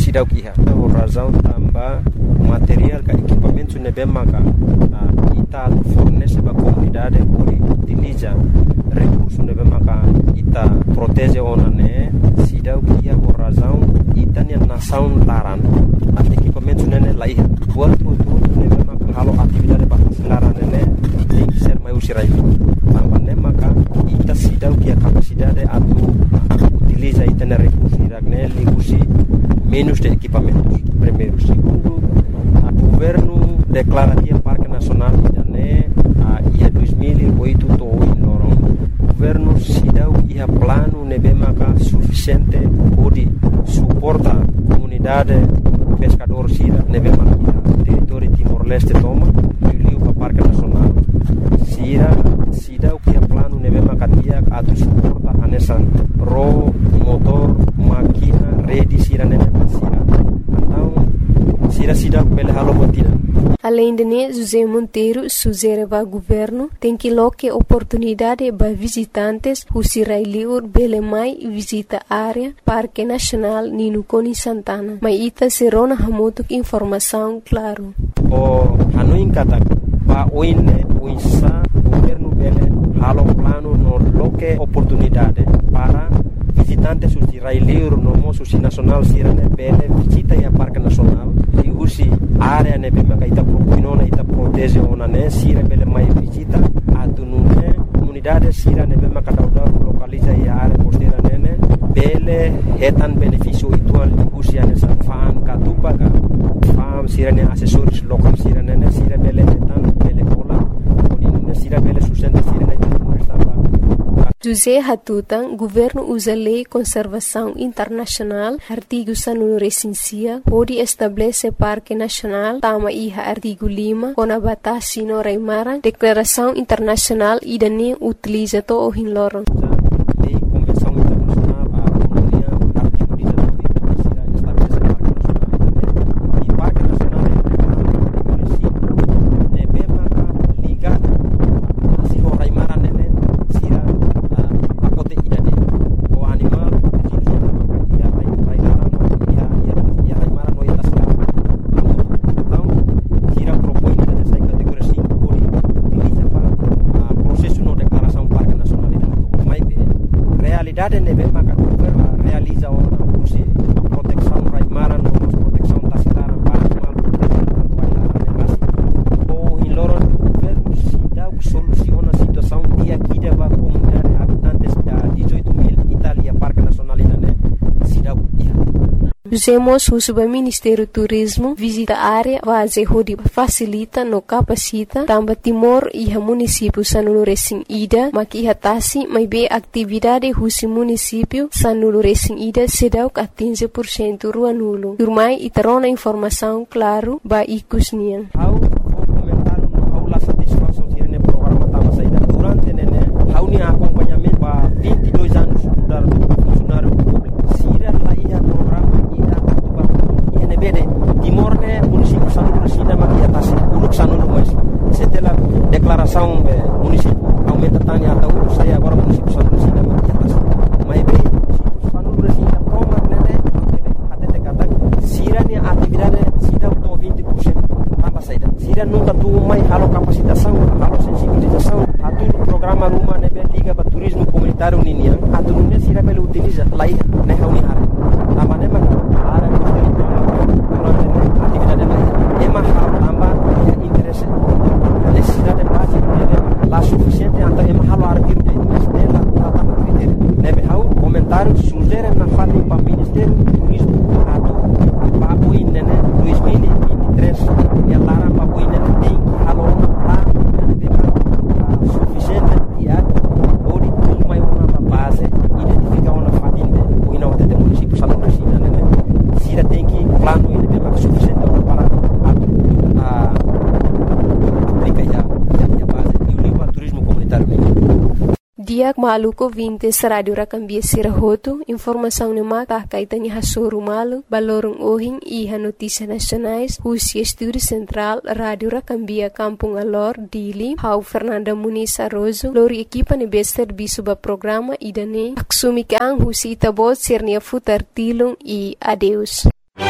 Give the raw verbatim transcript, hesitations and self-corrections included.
sidau kiha o razão também material ka equipamento nebe maka ita fornece ba comunidade por utiliza recurso nebe maka ita protege ona ne sidau kiha o razão ita ne nação laran a equipamento nene lai buat tudo nebe maka halo atividade ba laran ne tem que ser mais usirai também maka ita sidau kiha capacidade atu utiliza ita ne recurso iragne ligusi menos de equipamentos. Primeiro, segundo, o governo declara que o Parque Nacional Idané a dois mil e oito to em Lorong. O governo se dá o plano nebemaka suficiente pode suportar a comunidade pescador sira nebemaka território Timor-Leste toma e o Parque Nacional sira se dá o plano nebemaka dia a suporta a nessa ro motor máquina rede sira nebemaka sira então sira sira pela halo batida. Além de né, José Monteiro sugere ao governo tem que loque oportunidade para visitantes o Sirailiur Belemai visita a área Parque Nacional Nino Coni Santana. Mas ita serona hamotuk informação claro. O hanuin kata pa oine oinsa governo bele halo plano no loque oportunidade para visitantes o Sirailiur no moço nacional sirane bele visita a Parque Nacional e usi área ne bema kaita propinona ita protege ona ne sira bele mai visita atunune comunidade sira ne bema kadauda localiza a área costeira nene bele hetan benefício ituan usi ane sa fan katupa ka fam sira ne assessores local sira nene sira bele hetan bele pola odine sira bele sustenta sira ne José Hatutan, governo usa lei conservação internacional, artigo sanunu recensia, pode estabelecer parque nacional, tama iha artigo lima, com a batasi no Reimaran, declaração internacional e dani utiliza to o hinloron. Usemos o Subministério do Turismo visita a área vaze hodi facilita no capacita tamba Timor e a município sanulu recém ida maki hatasi mai be atividade husi município sanulu recém ida sedau quinze por cento rua nulo. Turmai itarona informação claro ba ikusnian. How comentar no aula satisfação tirene programa tava saída durante nene how ni acompanhamento ba vinte e dois anos mudar funcionário público. Sira lá ia programa bede Timor ne município sanulu sina maki atas uluk sanulu mas setelah declaração município aumenta tanya atau saya agora município sanulu sina maki atas mai be sanulu sina toma nene até kata sira ni atividade sida to vinte por cento tambah saida sira nunca tu mai halo capacitação halo sensibilização atur programa rumah nebe liga para turismo comunitário ninian atur ne sira bele utiliza lai ne hauni har tamane maka ara atividade lain emang hal tambah yang interesse necessidade básica lá suficiente anta emang hal artir de estela tambah kriteria nebe hau comentário sugere na fali para ministério do turismo atau para o nene dois mil e vinte e três e laran para o nene tem halo lá nebe suficiente dia ori tudo mai uma base identificar uma fatinde o ina de município salão sina nene sira tem que plano ini memang suficiente para a aplicar ya ya base e o livro turismo comunitário. Dia maluco vinte Radio Rakambia Sirahoto, informação no mata kaitannya hasuru malu, balorong ohing iha notícias nacionais, Husi Estúdio Central, Radio Rakambia Kampung Alor, Dili, Hau Fernanda Muniz Arrozo, lori equipa ne bester bisuba programa idane, aksumi kang Husi Itabot Sirnia Futar Tilung e adeus.